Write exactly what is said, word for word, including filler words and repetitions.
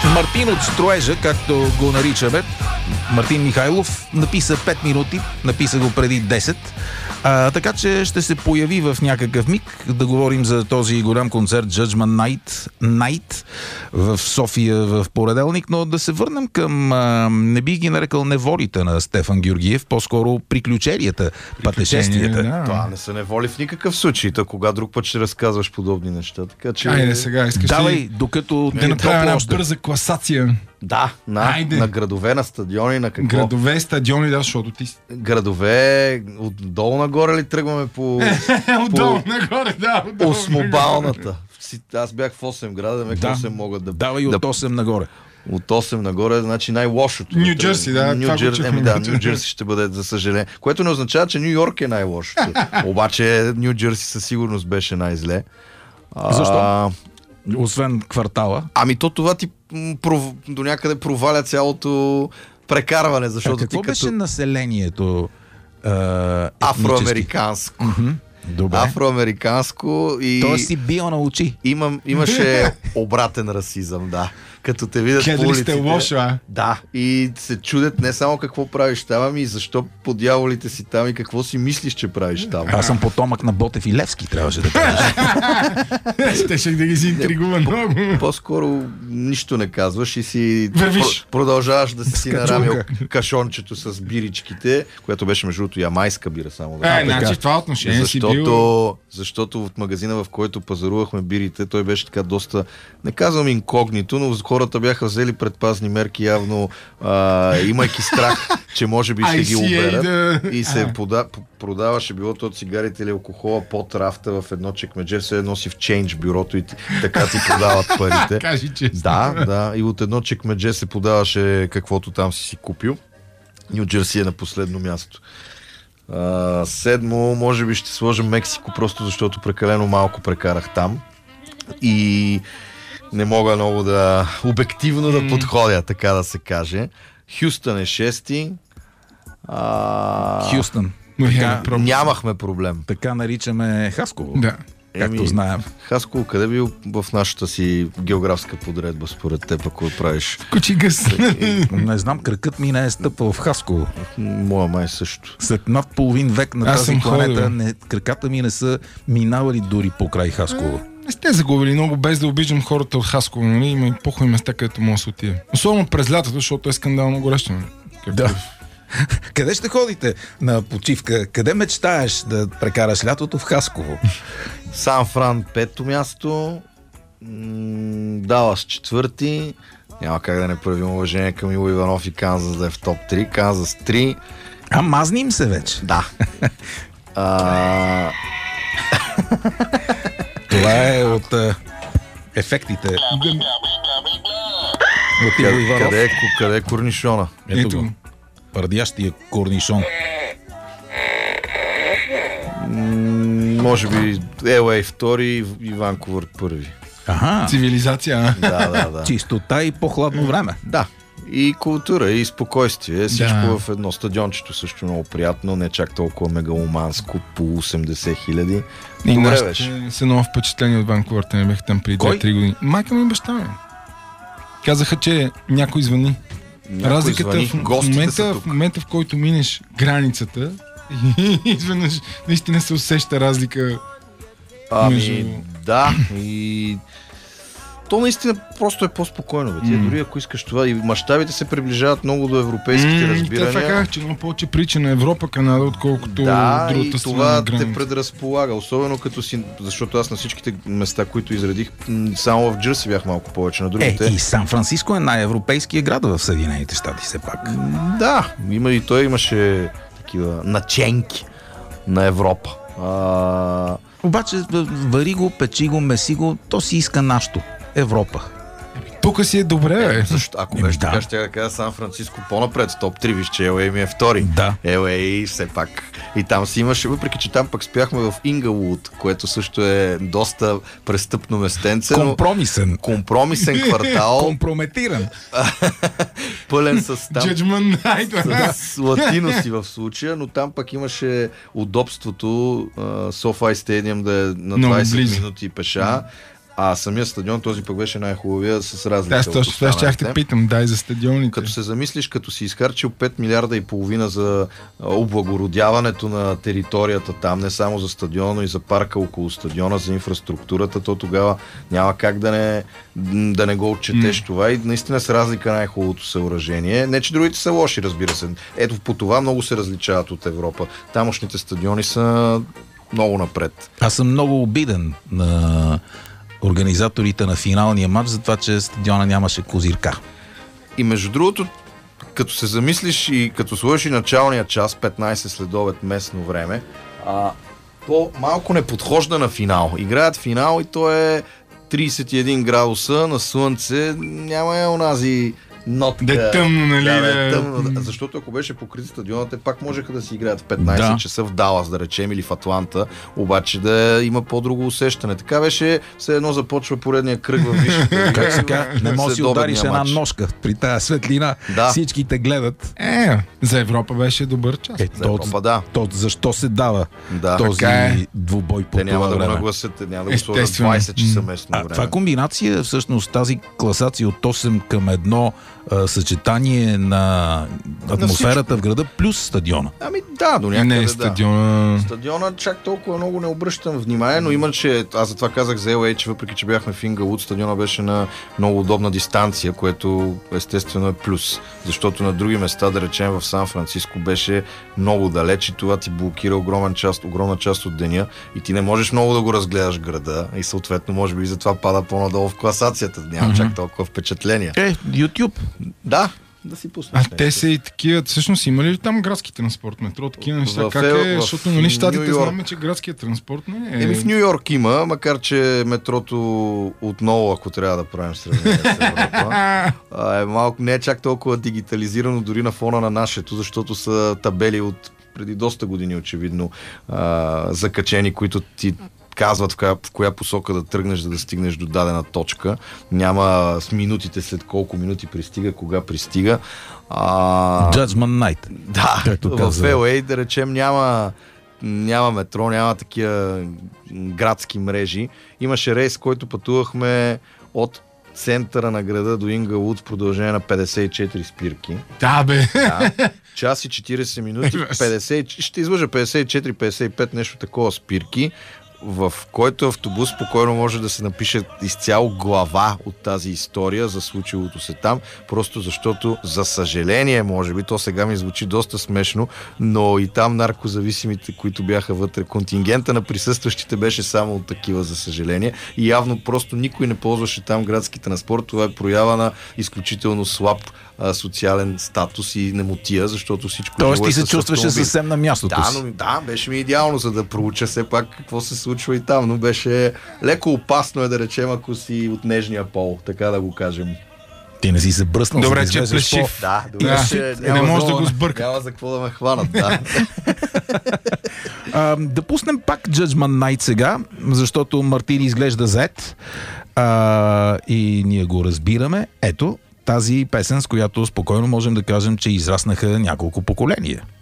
Мартин от строежа, както го наричаме, Мартин Михайлов, написа пет минути, написа го преди десет. А, така че ще се появи в някакъв миг да говорим за този голям концерт Judgment Night, Night в София в понеделник, но да се върнем към, а, не бих ги нарекал неволите на Стефан Георгиев, по-скоро приключенията, пътешествията. Да. Това не са неволи в никакъв случай, то кога друг път ще разказваш подобни неща. Така че... Айде сега, искаш Давай, ли докато да направя една още. бърза класация? Да, на, на градове, на стадиони, на какво? Градове, стадиони, да, защото ти... Градове, отдолу нагоре ли тръгваме по... Отдолу нагоре, да. отдолу Осмобалната. Аз бях в осем града, ме Да. осем могат да... Давай от да, осем нагоре. от осем нагоре, значи най-лошото. Ню Джерси, да, Ню това го Джерси, чухме. еми, да, Ню Джерси ще бъде, за съжаление. Което не означава, че Ню Йорк е най-лошото. Обаче Ню Джерси със сигурност беше най-зле. А, Защо? Освен квартала. Ами то това ти м, пров... до някъде проваля цялото прекарване, защото А какво ти беше като населението? А, етнически? афроамериканско. Мгм. Добре. Афроамериканско и Той си бил на очи. имам, имаше обратен расизъм, да. Като те видят по Гледали улиците. сте лошо, а? Да, и се чудят не само какво правиш там, ами и защо по дяволите си там и какво си мислиш, че правиш там. Аз съм потомък на Ботев и Левски, трябваше да кажа. Щеше да ги си интригува много. По-скоро нищо не казваш и си Вървиш. про- продължаваш да си си нарамил качунка. кашончето с биричките, което беше между другото ямайска бира само. Да. Е, значи в това отношение си бил... Защото, защото от магазина, в който пазарувахме бирите, той беше така доста, не казвам инкогнито, но хората бяха взели предпазни мерки, явно а, имайки страх, че може би ще ги Ай си, ей, оберат. да. И се А. пода, продаваше било то цигарите или алкохола под рафта в едно чекмедже, все едно си в чейндж бюрото и ти- така ти продават парите. Кажи честно. Да, да. И от едно чекмедже се подаваше каквото там си си купил. Ню Джерси е на последно място. А, седмо, може би ще сложа Мексико, просто защото прекалено малко прекарах там. И не мога много да обективно да подходя, така да се каже. Хюстън е шести. А... Хюстън. Но Така, няма проблем. Нямахме проблем. така наричаме Хасково. Да. Както знаем. Хасково, къде бил в нашата си географска подредба, според теб, ако правиш? Кучи гъс. Не знам, кракът ми не е стъпвал в Хасково. Моя май също. След над половин век на Аз тази съм планета ходил. не, краката ми не са минавали дори покрай Хасково. Не сте загубили много, без да обиждам хората от Хасково, нали? Има и по-хубави места, където може да се отиде. Особено през лятото, защото е скандално горещо. нали? Както Да. е. Къде ще ходите на почивка? Къде мечтаеш да прекараш лятото? В Хасково. Сан Фран пето място, м, Далас четвърти, няма как да не проявим уважение към Иво Иванов и Канзас да е в топ три, Канзас три, А мазним се вече. да. А, Това е от а, ефектите. От Иво къде, Иванов. къде, е, къде е корнишона? Ето Ето. го. Пардящия корнишон. М, може би Ел Ей втори и Ванкувър първи. Аха. Цивилизация, а? Да, да, да. Чистота и по-хладно време. Да. И култура, и спокойствие. Всичко Да. в едно. Стадиончето също много приятно, не чак толкова мегаломанско, по осемдесет хиляди. И Добре нашите беше. са много впечатлени от Ванкувър. Те не бяха там преди Кой? две-три години. Майка ми и баща ми. Казаха, че някой звъни. Някой Разликата звъни, в, в, гостите са момента, тук. в момента, в който минеш границата и изведнъж наистина се усеща разлика. Ами, между- да. И то наистина просто е по-спокойно. Бе. Ти, М. дори ако искаш това. И мащабите се приближават много до европейските М, разбирания. Те така, че много повече прича на Европа, Канада, отколкото Да, другата и страна това на те граница. предразполага. Особено като си, защото аз на всичките места, които изредих, м, само в Джерси бях малко повече. На Е, другите. и Сан Франциско е най-европейския град в Съединените щати, все пак. Да, има и той имаше такива наченки на Европа. А, Обаче в- вари го, печи го, меси го, то си иска нашето. Европа. Тук си е добре, бе. защо? Ако Еми, беше да. така, ще да кажа Сан Франциско по-напред, топ три, виж, че Ел Ей ми е втори. Да. Ел Ей все пак. И там си имаше, въпреки че там пък спяхме в Ингълвуд, което също е доста престъпно местенце, но Компромисен. компромисен квартал, Компрометиран. пълен с там Judgment Night. с латиноси в случая, но там пък имаше удобството SoFi Stadium да е на Много двайсет близо. минути пеша, А самия стадион, този пък беше най-хубавия с разлика. Аз точно това ще те питам, дай за стадионите. Като се замислиш, като си изхарчил пет милиарда и половина за облагородяването на територията там, не само за стадиона, но и за парка около стадиона, за инфраструктурата, то тогава няма как да не, да не го отчетеш mm. това и наистина с разлика най-хубавото съоръжение. Не, че другите са лоши, разбира се. Ето по това много се различават от Европа. Тамошните стадиони са много напред. Аз съм много обиден на организаторите на финалния матч за това, че стадиона нямаше козирка. И между другото, като се замислиш и като сложиш и началния час, петнайсет след обед местно време, а, то малко не подхожда на финал. Играят финал и то е трийсет и един градуса на слънце, няма е онази нотка. Да е тъмно, нали? Да, да е тъмно. Да. Защото ако беше покрит стадионът, те пак можеха да си играят в петнайсет да. часа в Далас, да речем, или в Атланта, обаче да има по-друго усещане. Така беше, все едно започва поредния кръг в висшата. Как сега, не можеш да си удариш една ножка при тази светлина. Да. Всички те гледат. Е, за Европа беше добър час. Е, за то, Европа, да. То, защо се дава да. този е. двубой по те това няма време? да го нагласят, те няма да го сложат двайсет часа местно а, време. Това комбинация, всъщност тази класация от осем към едно съчетание на атмосферата в града плюс стадиона. Ами да, до някъде не, да. стадиона... Стадиона чак толкова много не обръщам внимание, но имаше, аз затова казах за Ел Ей, че въпреки че бяхме в Ингалуд, стадиона беше на много удобна дистанция, което естествено е плюс. Защото на други места, да речем в Сан Франциско, беше много далеч и това ти блокира огромен част, огромна част от деня и ти не можеш много да го разгледаш града и съответно може би затова пада по-надолу в класацията. Няма mm-hmm. чак толкова впечатления. Е, YouTube. Да, да си пуснеш. А те са и такива, всъщност има ли там градски транспорт, метро, такива неща? В, как е, в, защото нали щатите Нью-Йорк. знаме, че градският транспорт не е... Еми в Ню Йорк има, макар че метрото отново, ако трябва да правим сравнение с Европа, е малко, не е чак толкова дигитализирано дори на фона на нашето, защото са табели от преди доста години очевидно а, закачени, които ти казват в коя, в коя посока да тръгнеш, за да стигнеш до дадена точка. Няма с минутите след колко минути пристига, кога пристига. А... Judgment Night. Да, в Ел Ей, да речем, няма, няма метро, няма такива градски мрежи. Имаше рейс, който пътувахме от центъра на града до Ингалуд в продължение на петдесет и четири спирки. Да, бе! Да. Час и четирийсет минути, петдесет, ще излъжа петдесет и четири петдесет и пет, нещо такова спирки, в който автобус спокойно може да се напише изцяло глава от тази история за случилото се там, просто защото, за съжаление, може би, то сега ми звучи доста смешно, но и там наркозависимите, които бяха вътре, контингента на присъстващите беше само от такива, за съжаление, и явно просто никой не ползваше там градски транспорт. Това е проява на изключително слаб а, социален статус и немотия, защото всичко... Тоест ти се чувстваше съвсем на мястото да, си. но, да, беше ми идеално, за да проуча все пак какво се случва и там, но беше леко опасно е да речем, ако си от нежния пол, така да го кажем. Ти не си се бръснал. Добре, да че плешив. по... Да, добре, да. че Не няма, може за, да го сбърка. няма за какво да ме хванат. Да. а, да пуснем пак Judgment Night сега, защото Мартин изглежда зет а, и ние го разбираме. Ето тази песен, с която спокойно можем да кажем, че израснаха няколко поколения.